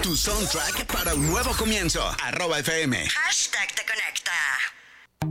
Tu soundtrack para un nuevo comienzo. @FM. #Te